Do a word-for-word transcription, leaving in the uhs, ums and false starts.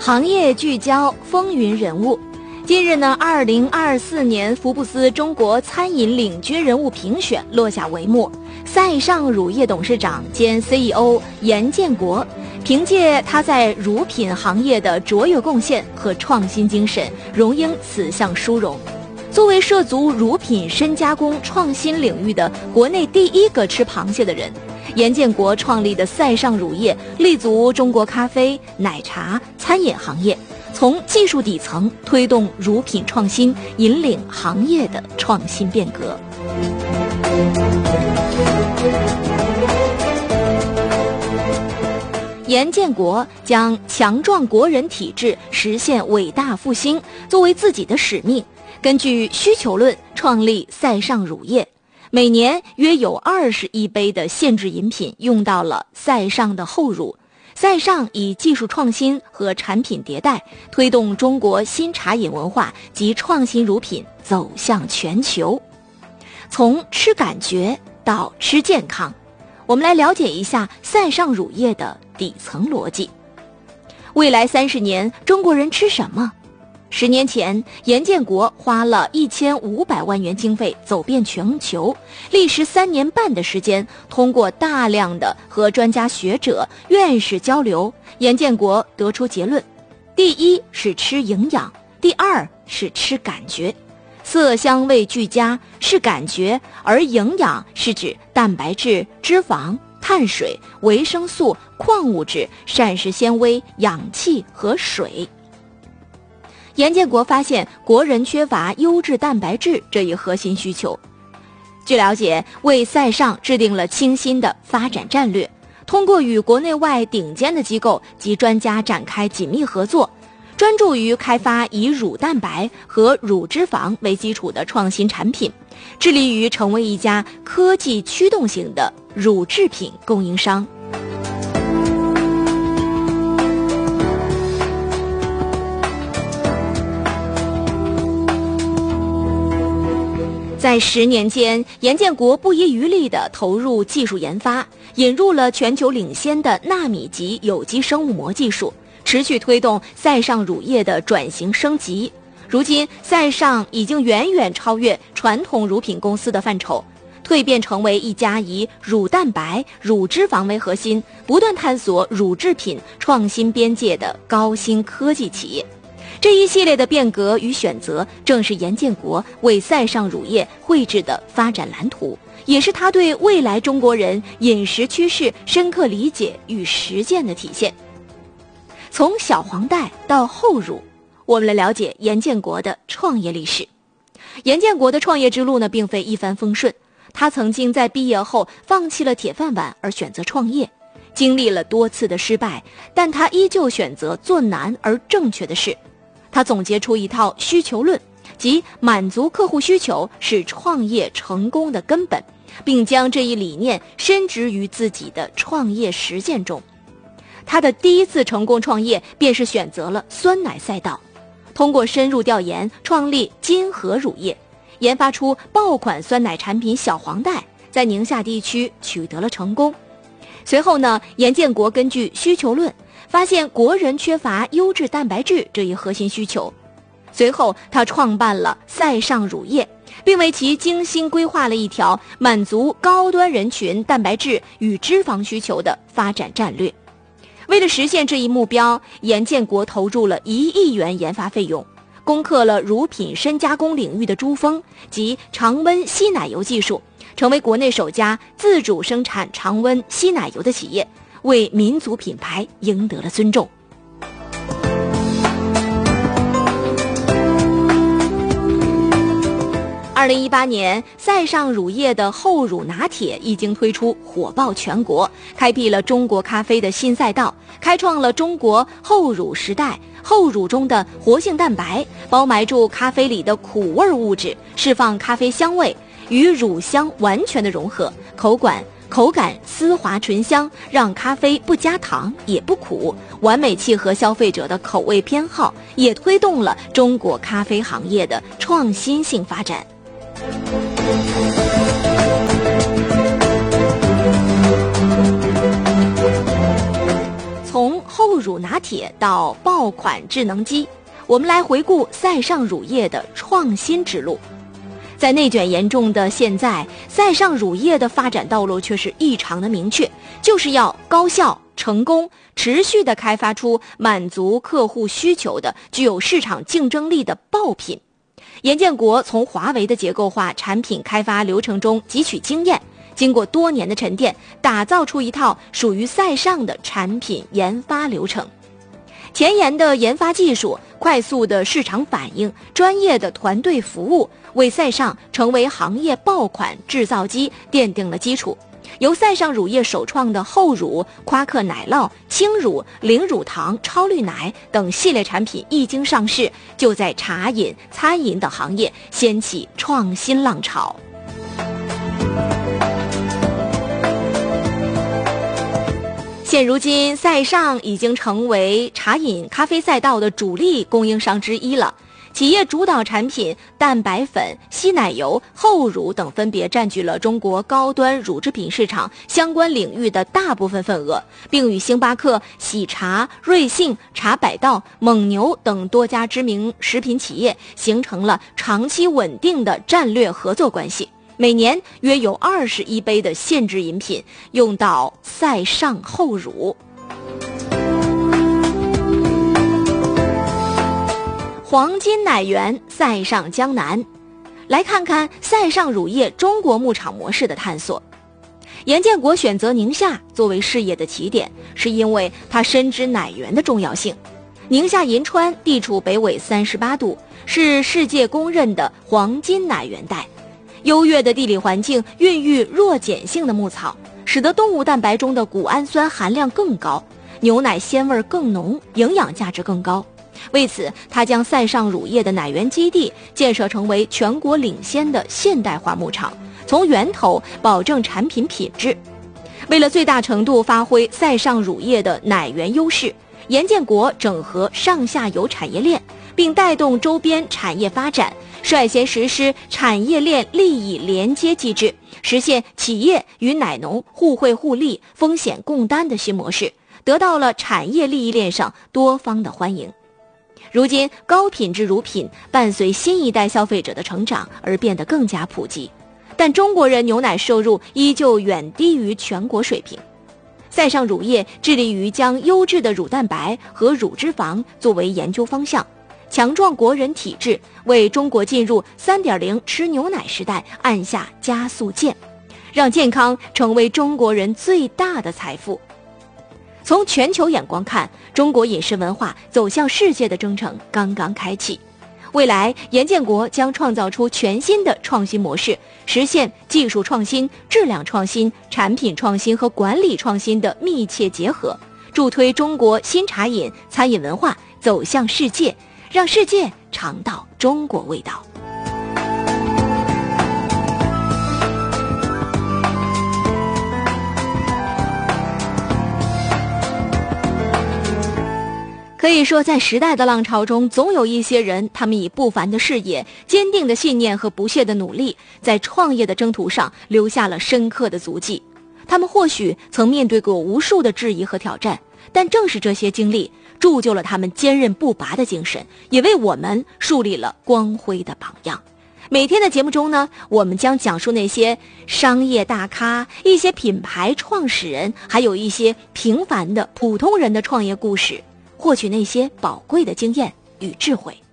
行业聚焦风云人物。近日呢，二零二四年福布斯中国餐饮领军人物评选落下帷幕。塞尚乳业董事长兼 C E O 严建国，凭借他在乳品行业的卓越贡献和创新精神，荣膺此项殊荣。作为涉足乳品深加工创新领域的国内第一个吃螃蟹的人，严建国创立的塞尚乳业立足中国咖啡、奶茶、餐饮行业，从技术底层推动乳品创新，引领行业的创新变革。严建国将强壮国人体制实现伟大复兴作为自己的使命，根据需求论创立塞尚乳业，每年约有二十亿杯的限制饮品用到了塞尚的后乳。塞尚以技术创新和产品迭代，推动中国新茶饮文化及创新乳品走向全球。从吃感觉到吃健康，我们来了解一下塞尚乳业的底层逻辑。未来三十年，中国人吃什么？十年前，严建国花了一千五百万元经费走遍全球，历时三年半的时间，通过大量的和专家学者、院士交流，严建国得出结论：第一是吃营养，第二是吃感觉。色香味俱佳是感觉，而营养是指蛋白质、脂肪、碳水、维生素、矿物质、膳食纤维、氧气和水。严建国发现国人缺乏优质蛋白质这一核心需求，据了解，为塞尚制定了清新的发展战略，通过与国内外顶尖的机构及专家展开紧密合作，专注于开发以乳蛋白和乳脂肪为基础的创新产品，致力于成为一家科技驱动型的乳制品供应商。在十年间，严建国不遗余力地投入技术研发，引入了全球领先的纳米级有机生物膜技术，持续推动塞尚乳业的转型升级。如今，塞尚已经远远超越传统乳品公司的范畴，蜕变成为一家以乳蛋白、乳脂肪为核心，不断探索乳制品创新边界的高新科技企业。这一系列的变革与选择，正是严建国为塞尚乳业绘制的发展蓝图，也是他对未来中国人饮食趋势深刻理解与实践的体现。从小黄袋到后乳，我们来了解严建国的创业历史。严建国的创业之路呢，并非一帆风顺，他曾经在毕业后放弃了铁饭碗而选择创业，经历了多次的失败，但他依旧选择做难而正确的事。他总结出一套需求论，即满足客户需求是创业成功的根本，并将这一理念深植于自己的创业实践中。他的第一次成功创业便是选择了酸奶赛道，通过深入调研创立金河乳业，研发出爆款酸奶产品小黄袋，在宁夏地区取得了成功。随后呢，严建国根据需求论发现国人缺乏优质蛋白质这一核心需求，随后他创办了塞尚乳业，并为其精心规划了一条满足高端人群蛋白质与脂肪需求的发展战略。为了实现这一目标，严建国投入了一亿元研发费用，攻克了乳品深加工领域的珠峰及常温稀奶油技术，成为国内首家自主生产常温稀奶油的企业，为民族品牌赢得了尊重。二零一八年，塞尚乳业的后乳拿铁一经推出，火爆全国，开辟了中国咖啡的新赛道，开创了中国后乳时代。后乳中的活性蛋白包埋住咖啡里的苦味物质，释放咖啡香味，与乳香完全的融合，口感口感丝滑醇香，让咖啡不加糖也不苦，完美契合消费者的口味偏好，也推动了中国咖啡行业的创新性发展。从后后乳拿铁到爆款智能机，我们来回顾塞尚乳业的创新之路。在内卷严重的现在，塞尚乳业的发展道路却是异常的明确，就是要高效、成功、持续地开发出满足客户需求的、具有市场竞争力的爆品。严建国从华为的结构化产品开发流程中汲取经验，经过多年的沉淀，打造出一套属于塞尚的产品研发流程。前沿的研发技术、快速的市场反应、专业的团队服务，为塞尚成为行业爆款制造机奠定了基础。由塞尚乳业首创的厚乳、夸克奶酪、轻乳、零乳糖、超绿奶等系列产品一经上市，就在茶饮、餐饮等行业掀起创新浪潮。现如今，塞尚已经成为茶饮咖啡赛道的主力供应商之一了。企业主导产品蛋白粉、稀奶油、厚乳等分别占据了中国高端乳制品市场相关领域的大部分份额，并与星巴克、喜茶、瑞幸、茶百道、蒙牛等多家知名食品企业形成了长期稳定的战略合作关系。每年约有二十亿杯的限制饮品用到塞尚厚乳。黄金奶源塞尚江南，来看看塞尚乳业中国牧场模式的探索。严建国选择宁夏作为事业的起点，是因为他深知奶源的重要性。宁夏银川地处北纬三十八度，是世界公认的黄金奶源带。优越的地理环境孕育弱碱性的牧草，使得动物蛋白中的谷氨酸含量更高，牛奶鲜味更浓，营养价值更高。为此，他将塞尚乳业的奶源基地建设成为全国领先的现代化牧场，从源头保证产品品质。为了最大程度发挥塞尚乳业的奶源优势，严建国整合上下游产业链，并带动周边产业发展，率先实施产业链利益连接机制，实现企业与奶农互惠互利、风险共担的新模式，得到了产业利益链上多方的欢迎。如今，高品质乳品伴随新一代消费者的成长而变得更加普及，但中国人牛奶摄入依旧远低于全国水平。塞尚乳业致力于将优质的乳蛋白和乳脂肪作为研究方向，强壮国人体质，为中国进入 三点零 吃牛奶时代按下加速键，让健康成为中国人最大的财富。从全球眼光看，中国饮食文化走向世界的征程刚刚开启。未来，严建国将创造出全新的创新模式，实现技术创新、质量创新、产品创新和管理创新的密切结合，助推中国新茶饮、餐饮文化走向世界，让世界尝到中国味道。可以说，在时代的浪潮中，总有一些人，他们以不凡的视野、坚定的信念和不懈的努力，在创业的征途上留下了深刻的足迹。他们或许曾面对过无数的质疑和挑战，但正是这些经历，铸就了他们坚韧不拔的精神，也为我们树立了光辉的榜样。每天的节目中呢，我们将讲述那些商业大咖、一些品牌创始人，还有一些平凡的普通人的创业故事，获取那些宝贵的经验与智慧。